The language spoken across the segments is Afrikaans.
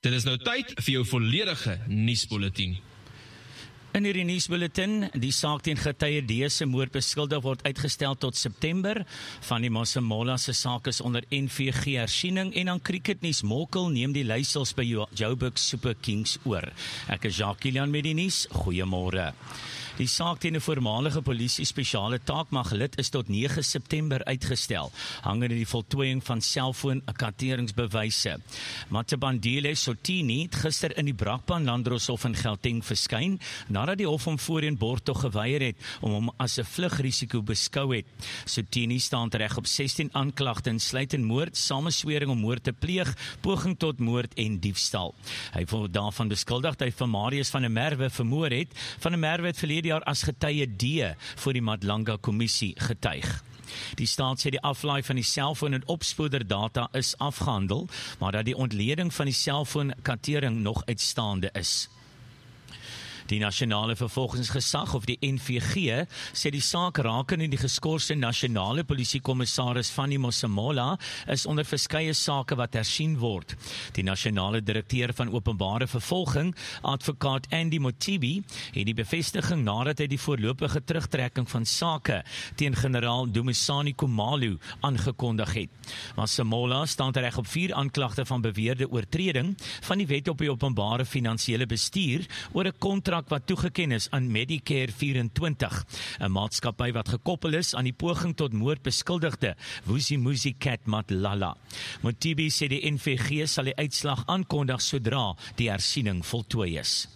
Dit is nou tyd vir jou volledige nuusbulletin. In hierdie nuusbulletin, die saak teen getuie D se moord beskuldig word uitgestel tot September. Van die Mosamola se saak is onder NVG hersiening en dan cricketnuus Mokkel neem die leiersels by Joburg Super Kings oor. Ek is Jacques Kilian met die nuus. Goeiemôre. Die saak teen 'n voormalige polisie spesiale taakmaglid is tot 9 September uitgestel, hangende die voltooiing van selfoon-karteringsbewyse. Matabandile Sotini het gister in die Brakpan Landdroshof in Gauteng verskyn, nadat die hof hom voorheen borgtog geweier het om hom as 'n vlugrisiko beskou het. Sotini staan reg op 16 aanklagte insluitend moord, sameswering om moord te pleeg, poging tot moord en diefstal. Hy word daarvan beskuldig dat hy van Marius van der Merwe vermoor het. Van der Merwe het verlede jaar as getuie D voor die Madlanga kommissie getuig. Die staat sê die aflaai van die selfoon en opspoederdata is afgehandel, maar dat die ontleding van die selfoonkartering nog uitstaande is. Die Nasionale Vervolgingsgesag of die NVG sê die saak rakende die geskorste nasionale polisiekommissaris Fanny Mosamola is onder verskeie sake wat hersien word. Die nasionale direkteur van openbare vervolging, advokaat Andy Motibi, het die bevestiging nadat hy die voorlopige terugtrekking van sake teen generaal Dumisani Khumalo aangekondig het. Mosamola staan reg op 4 aanklagte van beweerde oortreding van die wet op die openbare finansiële bestuur oor 'n kontrak wat toegeken is aan Medicare 24, 'n maatskappy wat gekoppel is aan die poging tot moord beskuldigde Vusimuzi Cat Matlala. Motibi sê die NVG sal die uitslag aankondig sodra die hersiening voltooi is.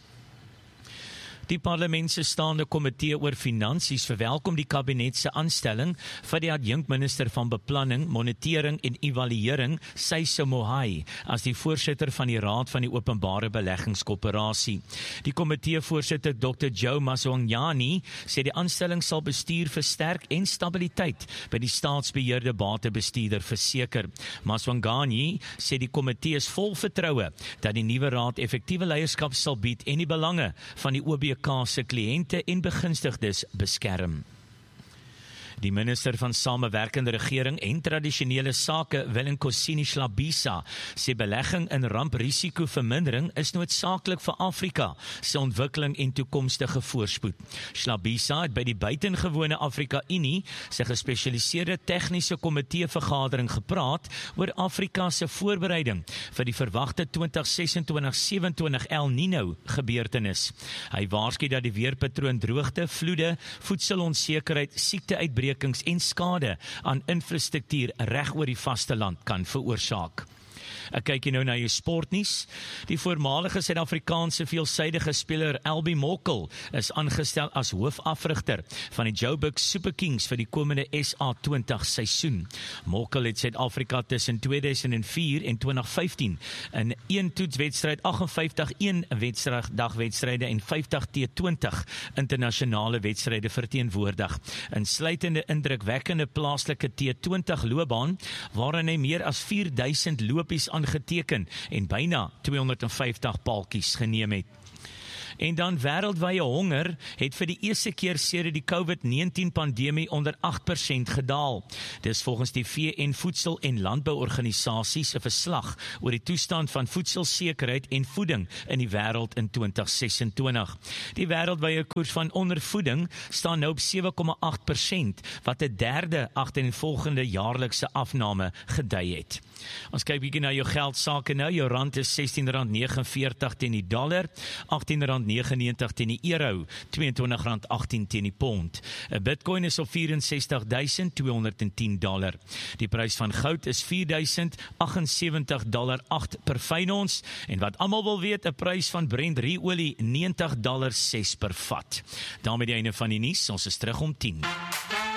Die parlement se staande komitee oor finansies verwelkom die kabinet se aanstelling van die adjunkminister van beplanning, monitering en evaluering, Seiso Mohai, as die voorsitter van die Raad van die Openbare Beleggingskoöperasie. Die komitee voorsitter Dr. Joe Maswanyane sê die aanstelling sal bestuur versterk en stabiliteit by die staatsbeheerde batebestuurder verseker. Maswanyane sê die komitee is vol vertroue dat die nuwe raad effektiewe leierskap sal bied en die belange van die OBK se kliënte en begunstigdes beskerm. Die minister van Samewerkende Regering en Tradisionele Sake, Willem Schlabisa, sê belegging in ramprisikovermindering is noodsaaklik vir Afrika se ontwikkeling en toekomstige voorspoed. Schlabisa het by die buitengewone Afrika Unie se gespesialiseerde tegniese komitee vergadering gepraat oor Afrika se voorbereiding vir die verwagte 2026-27 El Nino gebeurtenis. Hy waarsku dat die weerpatroon droogte, vloede, voedselonsekerheid, siekteoutbrekings en skade aan infrastruktuur reg oor die vasteland kan veroorsaak. Ek kyk nou na jou sportnuus. Die voormalige Suid-Afrikaanse veelsidige speler Albie Mokkel is aangestel as hoofafrigter van die Joburg Super Kings vir die komende SA20 seisoen. Mokkel het Suid-Afrika tussen 2004 en 2015 in 1 toetswedstryd 58 dagwedstryde en 50 T20 internasionale wedstryde verteenwoordig, insluitende indrukwekkende plaaslike T20 loopbaan waarin hy meer as 4000 lopies aangeteken en byna 250 paaltjies geneem het. En dan wêreldwye honger het vir die eerste keer sedert die COVID-19 pandemie onder 8% gedaal. Dis volgens die VN Voedsel- en Landbouorganisasie se verslag oor die toestand van voedselsekerheid en voeding in die wêreld in 2026. Die wêreldwye koers van ondervoeding staan nou op 7,8%, wat 'n derde agtereenvolgende jaarlikse afname gedui het. Ons kyk bietjie na jou geldsake nou. Jou rand is R16.49 teen die dollar, R18.99 teen die euro, R22.18 teen die pond. 'n Bitcoin is op $64,210. Die prys van goud is $4,078.8 per fyn ons, en wat almal wil weet, 'n prys van Brent ruolie $90.06 per vat. Daarmee die einde van die nuus. Ons is terug om 10.